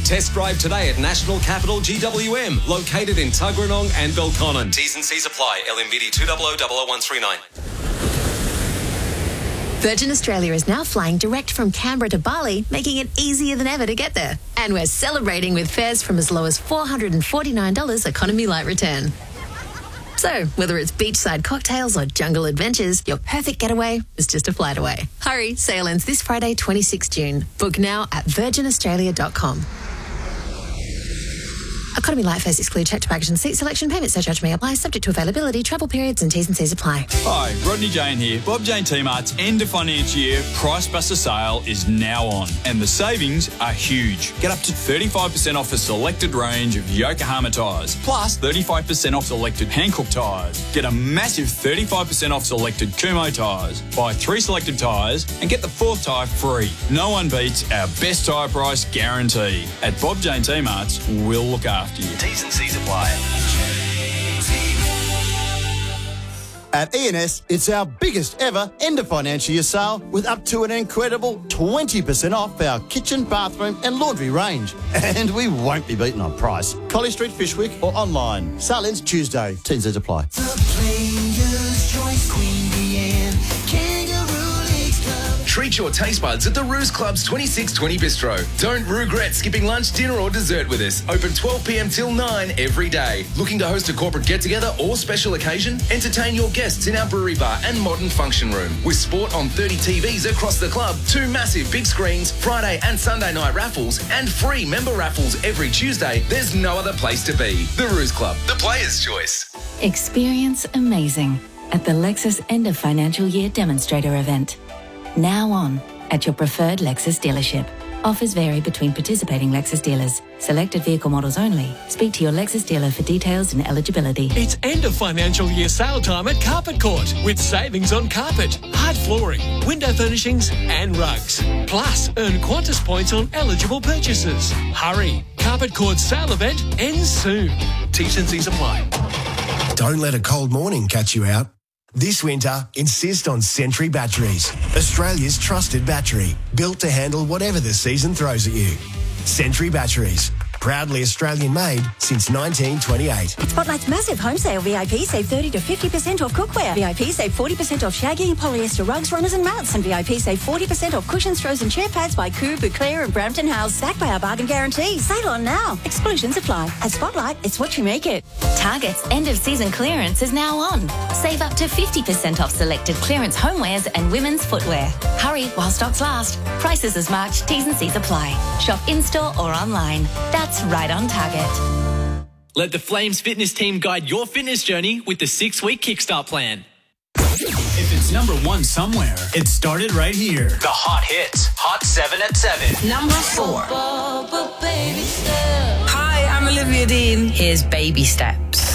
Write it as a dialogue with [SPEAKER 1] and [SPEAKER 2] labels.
[SPEAKER 1] Test drive today at National Capital GWM, located in Tuggeranong and Belconnen. T's and C's apply. LMVD 200
[SPEAKER 2] Virgin Australia is now flying direct from Canberra to Bali, making it easier than ever to get there. And we're celebrating with fares from as low as $449 economy light return. So, whether it's beachside cocktails or jungle adventures, your perfect getaway is just a flight away. Hurry, sale ends this Friday, 26 June. Book now at virginaustralia.com. Economy light fares exclude checked baggage and seat selection. Payment surcharge may apply, subject to availability, travel periods and T's and C's apply.
[SPEAKER 3] Hi, Rodney Jane here. Bob Jane T-Mart's end of financial year Price Buster sale is now on, and the savings are huge. Get up to 35% off a selected range of Yokohama tyres, plus 35% off selected Hankook tyres. Get a massive 35% off selected Kumho tyres. Buy 3 selected tyres and get the 4th tyre free. No one beats our best tyre price guarantee. At Bob Jane T-Mart's, we'll look after you.
[SPEAKER 4] T's and C's apply.
[SPEAKER 5] At E&S, it's our biggest ever end of financial year sale with up to an incredible 20% off our kitchen, bathroom and laundry range. And we won't be beaten on price. Collie Street, Fishwick or online. Sale ends Tuesday. T&Cs apply.
[SPEAKER 6] The Players' Choice Queen Bee Kangaroo Leagues Club.
[SPEAKER 4] Treat your taste buds at the Ruse Club's 2620 Bistro. Don't regret skipping lunch, dinner or dessert with us. Open 12 p.m. till 9 every day. Looking to host a corporate get-together or special occasion? Entertain your guests in our brewery bar and modern function room. With sport on 30 TVs across the club, 2 massive big screens, Friday and Sunday night raffles, and free member raffles every Tuesday, there's no other place to be. The Ruse Club, the Players' Choice.
[SPEAKER 7] Experience amazing at the Lexus End of Financial Year Demonstrator event. Now on at your preferred Lexus dealership. Offers vary between participating Lexus dealers. Selected vehicle models only. Speak to your Lexus dealer for details and eligibility.
[SPEAKER 8] It's end of financial year sale time at Carpet Court with savings on carpet, hard flooring, window furnishings and rugs. Plus, earn Qantas points on eligible purchases. Hurry, Carpet Court's sale event ends soon. T's and C's apply.
[SPEAKER 9] Don't let a cold morning catch you out. This winter, insist on Sentry Batteries, Australia's trusted battery, built to handle whatever the season throws at you. Sentry Batteries, proudly Australian-made since 1928.
[SPEAKER 10] Spotlight's massive home sale. VIP save 30 to 50% off cookware. VIP save 40% off shaggy and polyester rugs, runners and mats. And VIP save 40% off cushions, throws and chair pads by Coo, Bouclair and Brampton House. Backed by our bargain guarantee. Sale on now. Exclusions apply. At Spotlight, it's what you make it.
[SPEAKER 7] Target's end-of-season clearance is now on. Save up to 50% off selected clearance homewares and women's footwear. Hurry while stocks last. Prices as March. T's and C's apply. Shop in-store or online. That's right on target.
[SPEAKER 11] Let the Flames fitness team guide your fitness journey with the 6-week Kickstart plan.
[SPEAKER 12] If it's number 1 somewhere, it started right here.
[SPEAKER 4] The Hot Hits, Hot 7 at 7.
[SPEAKER 13] Number 4. Hi, I'm Olivia Dean. Here's Baby Steps.